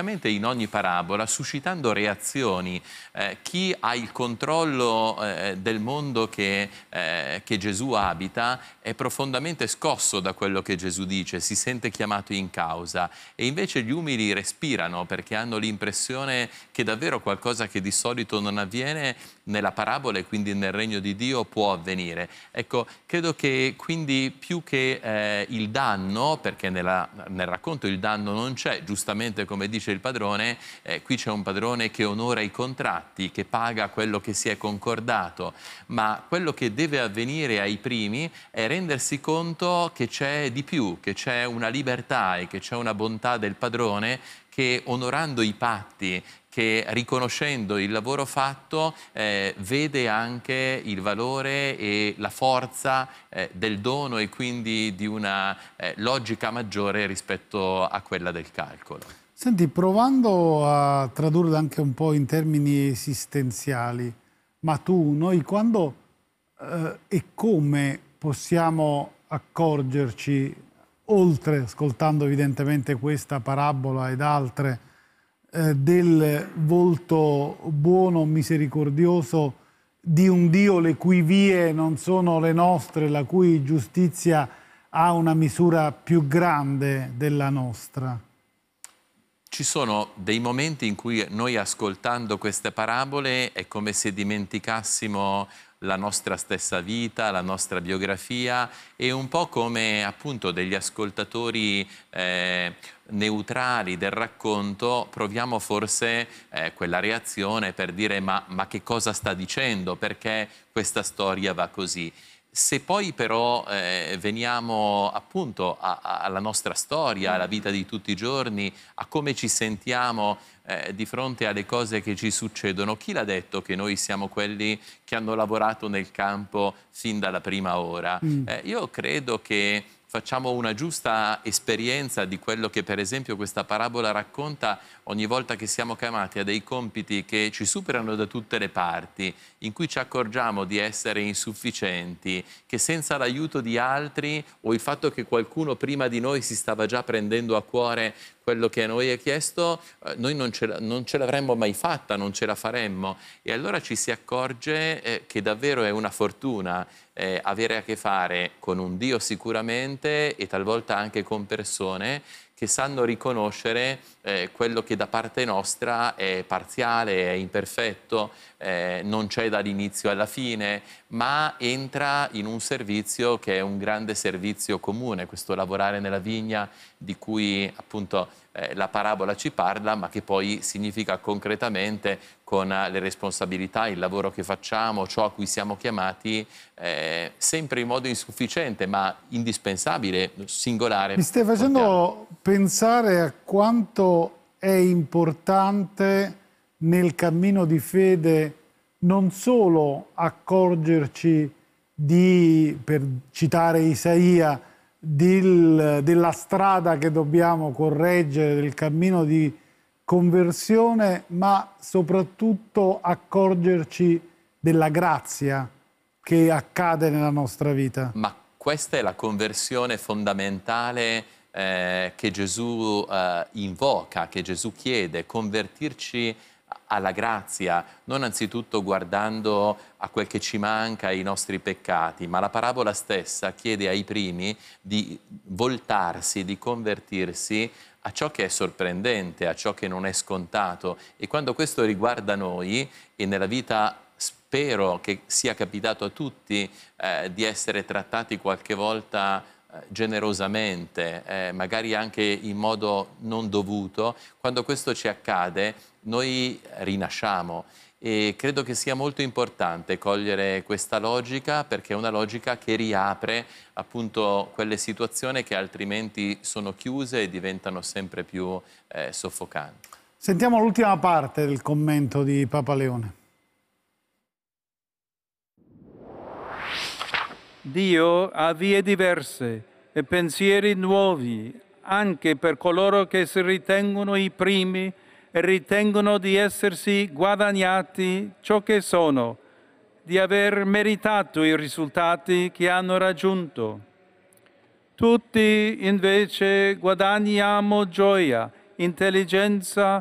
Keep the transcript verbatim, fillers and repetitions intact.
praticamente in ogni parabola suscitando reazioni. Eh, chi ha il controllo eh, del mondo che, eh, che Gesù abita è profondamente scosso da quello che Gesù dice, si sente chiamato in causa, e invece gli umili respirano perché hanno l'impressione che davvero qualcosa che di solito non avviene nella parabola e quindi nel regno di Dio può avvenire. Ecco, credo che quindi più che eh, il danno, perché nella, nel racconto il danno non c'è, giustamente come dice il padrone, eh, qui c'è un padrone che onora i contratti, che paga quello che si è concordato, ma quello che deve avvenire ai primi è rendersi conto che c'è di più, che c'è una libertà e che c'è una bontà del padrone che, onorando i patti, che riconoscendo il lavoro fatto eh, vede anche il valore e la forza eh, del dono e quindi di una eh, logica maggiore rispetto a quella del calcolo. Senti, provando a tradurlo anche un po' in termini esistenziali, ma tu, noi quando eh, e come possiamo accorgerci, oltre, ascoltando evidentemente questa parabola ed altre, eh, del volto buono, misericordioso di un Dio le cui vie non sono le nostre, la cui giustizia ha una misura più grande della nostra? Ci sono dei momenti in cui noi, ascoltando queste parabole, è come se dimenticassimo la nostra stessa vita, la nostra biografia, e un po' come appunto degli ascoltatori eh, neutrali del racconto proviamo forse eh, quella reazione per dire ma, ma che cosa sta dicendo, perché questa storia va così. Se poi però eh, veniamo appunto a, a, alla nostra storia, alla vita di tutti i giorni, a come ci sentiamo eh, di fronte alle cose che ci succedono, chi l'ha detto che noi siamo quelli che hanno lavorato nel campo fin dalla prima ora? Mm. Eh, io credo che facciamo una giusta esperienza di quello che per esempio questa parabola racconta ogni volta che siamo chiamati a dei compiti che ci superano da tutte le parti, in cui ci accorgiamo di essere insufficienti, che senza l'aiuto di altri o il fatto che qualcuno prima di noi si stava già prendendo a cuore quello che a noi è chiesto, eh, noi non ce, non ce l'avremmo mai fatta, non ce la faremmo. E allora ci si accorge eh, che davvero è una fortuna eh, avere a che fare con un Dio sicuramente e talvolta anche con persone che sanno riconoscere eh, quello che da parte nostra è parziale, è imperfetto, eh, non c'è dall'inizio alla fine, ma entra in un servizio che è un grande servizio comune, questo lavorare nella vigna di cui appunto eh, la parabola ci parla, ma che poi significa concretamente con le responsabilità, il lavoro che facciamo, ciò a cui siamo chiamati, eh, sempre in modo insufficiente, ma indispensabile, singolare. Mi stai facendo portiamo. pensare a quanto è importante nel cammino di fede non solo accorgerci di, per citare Isaia, del, della strada che dobbiamo correggere, del cammino di conversione, ma soprattutto accorgerci della grazia che accade nella nostra vita. Ma questa è la conversione fondamentale eh, che Gesù eh, invoca, che Gesù chiede, convertirci alla grazia, non anzitutto guardando a quel che ci manca, ai nostri peccati, ma la parabola stessa chiede ai primi di voltarsi, di convertirsi a ciò che è sorprendente, a ciò che non è scontato. E quando questo riguarda noi, e nella vita spero che sia capitato a tutti eh, di essere trattati qualche volta eh, generosamente, eh, magari anche in modo non dovuto, quando questo ci accade noi rinasciamo. E credo che sia molto importante cogliere questa logica, perché è una logica che riapre appunto quelle situazioni che altrimenti sono chiuse e diventano sempre più eh, soffocanti. Sentiamo l'ultima parte del commento di Papa Leone. Dio ha vie diverse e pensieri nuovi anche per coloro che si ritengono i primi e ritengono di essersi guadagnati ciò che sono, di aver meritato i risultati che hanno raggiunto. Tutti invece guadagniamo gioia, intelligenza